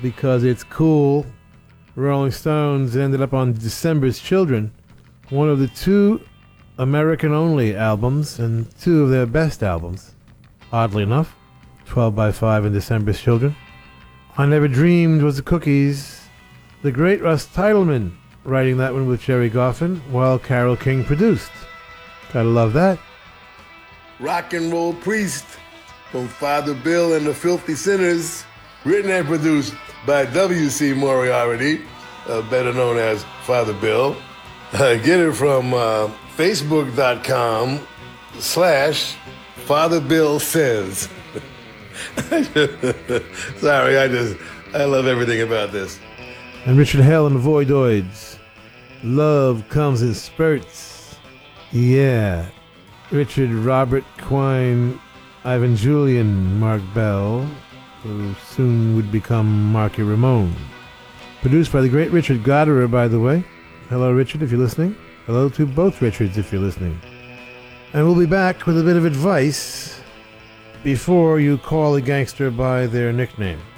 because it's cool. Rolling Stones ended up on December's Children, one of the two American-only albums and two of their best albums. Oddly enough, 12 by 5 and December's Children. I Never Dreamed was the Cookies. The great Russ Titelman writing that one with Jerry Goffin, while Carole King produced. Gotta love that. Rock and Roll Priest from Father Bill and the Filthy Sinners, written and produced by W.C. Moriarty, better known as Father Bill. Get it from facebook.com/Father Bill Says. Sorry, I love everything about this. And Richard Hell and the Voidoids. Love Comes in Spurts. Yeah. Richard Robert Quine, Ivan Julian, Mark Bell, who soon would become Marky Ramone. Produced by the great Richard Goddard, by the way. Hello, Richard, if you're listening. Hello to both Richards, if you're listening. And we'll be back with a bit of advice before you call a gangster by their nickname.